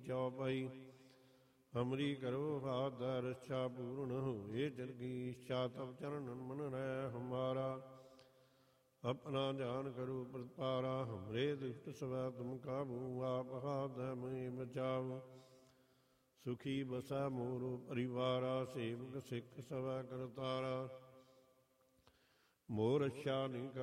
ਚੌਪਈ। ਹਮਰੀ ਕਰੋ ਹਾਥ ਰਛਾ ਪੂਰਨ ਹੋਏ ਜਰਗੀ ਇੱਛਾ ਤਬ ਚਰਨਨ ਮਨ ਰਹਿ ਹਮਾਰਾ। ਆਪਣਾ ਜਾਨ ਕਰੋ ਪ੍ਰਤਪਾਰਾ ਹਮਰੇ ਦੁਸ਼ਟ ਸਵੈ ਤੁਮ ਕਾਬੂ ਆਪ ਹਾਥ ਮੈਂ ਬਚਾਓ। ਸੁਖੀ ਬਸੈ ਮੋਰ ਪਰਿਵਾਰਾ ਸੇਵਕ ਸਿੱਖ ਸਵੈ ਕਰਤਾਰਾ। ਮੋਰ ਰਛਾ ਨਹੀਂ